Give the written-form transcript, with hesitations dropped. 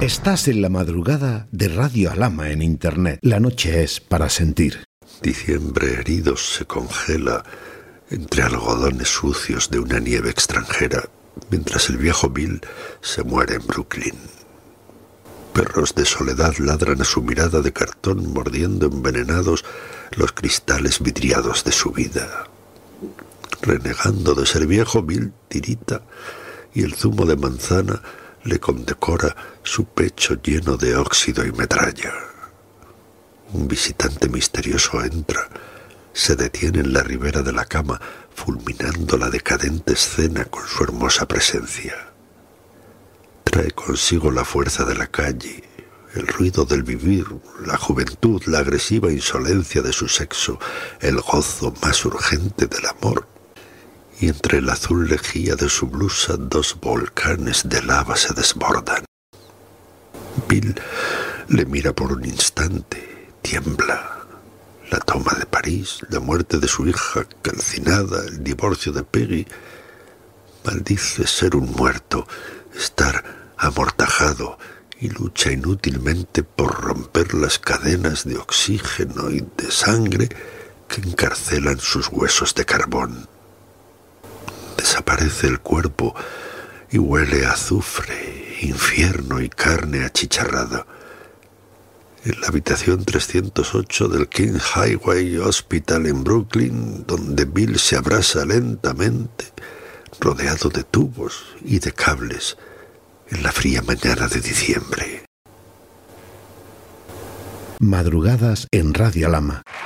Estás en la madrugada de Radio Alhama en Internet. La noche es para sentir. Diciembre herido se congela entre algodones sucios de una nieve extranjera, mientras el viejo Bill se muere en Brooklyn. Perros de soledad ladran a su mirada de cartón, mordiendo envenenados los cristales vidriados de su vida. Renegando de ser viejo, Bill tirita y el zumo de manzana le condecora su pecho lleno de óxido y metralla. Un visitante misterioso entra, se detiene en la ribera de la cama, fulminando la decadente escena con su hermosa presencia. Trae consigo la fuerza de la calle, el ruido del vivir, la juventud, la agresiva insolencia de su sexo, el gozo más urgente del amor. Y entre el azul lejía de su blusa dos volcanes de lava se desbordan. Bill le mira por un instante, tiembla. La toma de París, la muerte de su hija calcinada, el divorcio de Peggy. Maldice ser un muerto, estar amortajado, y lucha inútilmente por romper las cadenas de oxígeno y de sangre que encarcelan sus huesos de carbón. Desaparece el cuerpo y huele a azufre, infierno y carne achicharrada. En la habitación 308 del King Highway Hospital en Brooklyn, donde Bill se abrasa lentamente, rodeado de tubos y de cables, en la fría mañana de diciembre. Madrugadas en Radio Alhama.